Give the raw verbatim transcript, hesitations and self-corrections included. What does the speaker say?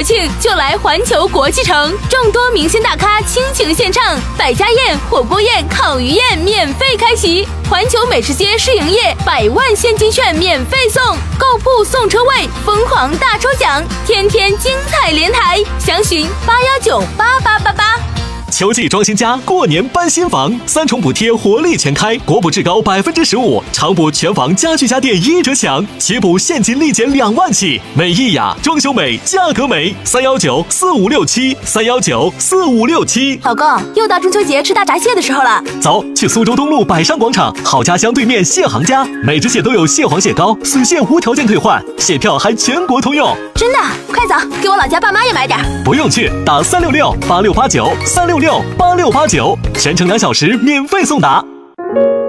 国庆就来环球国际城，众多明星大咖倾情献唱，百家宴、火锅宴、烤鱼宴免费开席，环球美食街试营业，百万现金券免费送，购铺送车位，疯狂大抽奖，天天精彩连台，详询八幺九八八八八。 秋季装新家，过年搬新房，三重补贴活力全开，国补至高百分之十五，常补全房家具家电一折享，起补现金立减两万起。美意雅，装修美，价格美，三幺九四五六七，三幺九四五六七。 老公，又到中秋节吃大闸蟹的时候了， 走，去苏州东路百上广场好家乡对面蟹行家，每只蟹都有蟹黄蟹膏，死蟹无条件退换，蟹票还全国通用。 真的？快走，给我老家爸妈也买点。 不用去，打三六六八六八九三六六八六八九，全程两小时免费送达。